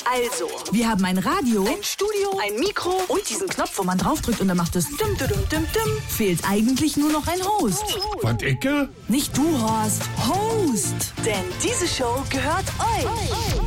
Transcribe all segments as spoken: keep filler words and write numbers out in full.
Also, Wir haben ein Radio, ein Studio, ein Mikro und diesen Knopf, wo man draufdrückt und dann macht es dum dum dum dum dum. Fehlt eigentlich nur noch ein Host. Was, Icke? Nicht du, Horst. Host. Denn diese Show gehört euch.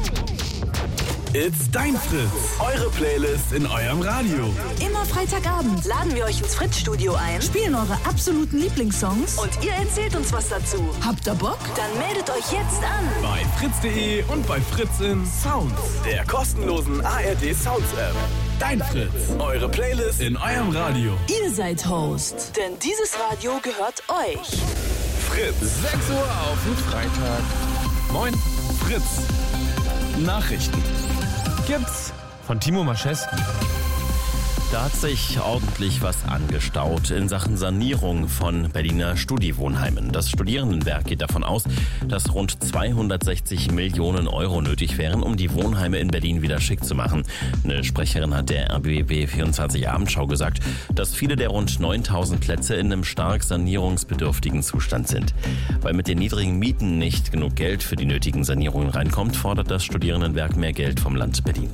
It's dein Fritz. Eure Playlist in eurem Radio. Immer Freitagabend Laden wir euch ins Fritz-Studio ein spielen eure absoluten Lieblingssongs. und ihr erzählt uns was dazu. Habt ihr Bock? Dann meldet euch jetzt an. Bei fritz punkt de und bei Fritz in Sounds, der kostenlosen A R D Sounds App. Dein Fritz. Eure Playlist in eurem Radio. Ihr seid Host. Denn dieses Radio gehört euch. Fritz. sechs Uhr auf den Freitag. Moin. Fritz. Nachrichten. Gibt's von Timo Maschewski. Da hat sich ordentlich was angestaut in Sachen Sanierung von Berliner Studiwohnheimen. Das Studierendenwerk geht davon aus, dass rund zweihundertsechzig Millionen Euro nötig wären, um die Wohnheime in Berlin wieder schick zu machen. Eine Sprecherin hat der R B B vierundzwanzig Abendschau gesagt, dass viele der rund neuntausend Plätze in einem stark sanierungsbedürftigen Zustand sind. Weil mit den niedrigen Mieten nicht genug Geld für die nötigen Sanierungen reinkommt, fordert das Studierendenwerk mehr Geld vom Land Berlin.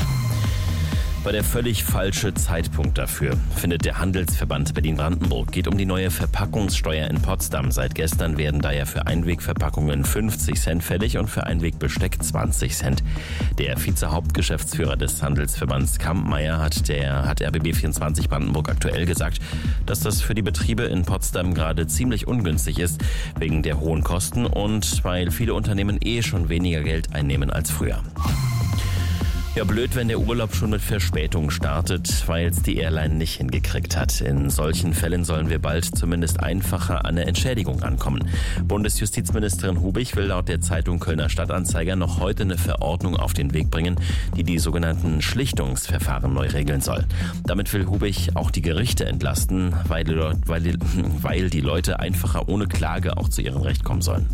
War der völlig falsche Zeitpunkt dafür, findet der Handelsverband Berlin-Brandenburg. Geht um die neue Verpackungssteuer in Potsdam. Seit gestern werden daher für Einwegverpackungen fünfzig Cent fällig und für Einwegbesteck zwanzig Cent. Der Vize-Hauptgeschäftsführer des Handelsverbands Kampmeier hat der hat R B B vierundzwanzig Brandenburg aktuell gesagt, dass das für die Betriebe in Potsdam gerade ziemlich ungünstig ist, wegen der hohen Kosten und weil viele Unternehmen eh schon weniger Geld einnehmen als früher. Ja, blöd, wenn der Urlaub schon mit Verspätung startet, weil es die Airline nicht hingekriegt hat. In solchen Fällen sollen wir bald zumindest einfacher an eine Entschädigung rankommen. Bundesjustizministerin Hubig will laut der Zeitung Kölner Stadtanzeiger noch heute eine Verordnung auf den Weg bringen, die die sogenannten Schlichtungsverfahren neu regeln soll. Damit will Hubig auch die Gerichte entlasten, weil die, weil, weil die Leute einfacher ohne Klage auch zu ihrem Recht kommen sollen.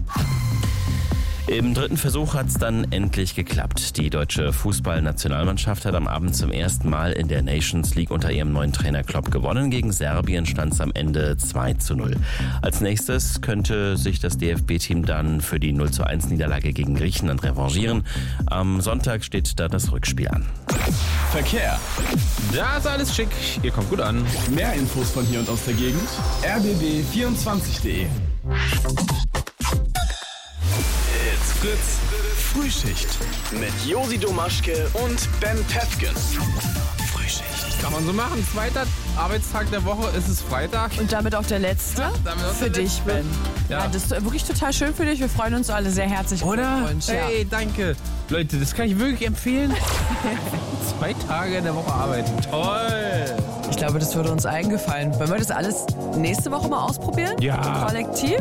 Im dritten Versuch hat es dann endlich geklappt. Die deutsche Fußballnationalmannschaft hat am Abend zum ersten Mal in der Nations League unter ihrem neuen Trainer Klopp gewonnen. Gegen Serbien stand es am Ende zwei zu null. Als nächstes könnte sich das D F B-Team dann für die null zu eins Niederlage gegen Griechenland revanchieren. Am Sonntag steht da das Rückspiel an. Verkehr. Da ist alles schick. Ihr kommt gut an. Mehr Infos von hier und aus der Gegend. R B B vierundzwanzig punkt de. It's Fritz. Frühschicht. Mit Josi Domaschke und Ben Pefken. Frühschicht. Kann man so machen. Zweiter Arbeitstag der Woche ist es Freitag. Und damit auch der letzte damit auch für der dich, letzte. Ben. Ja. Ja, das ist wirklich total schön für dich. Wir freuen uns alle sehr herzlich. Oder? Glückwunsch, ja. Hey, danke. Leute, das kann ich wirklich empfehlen. Zwei Tage in der Woche arbeiten. Toll. Ich glaube, das würde uns allen gefallen. Wollen wir das alles nächste Woche mal ausprobieren? Ja. Kollektiv?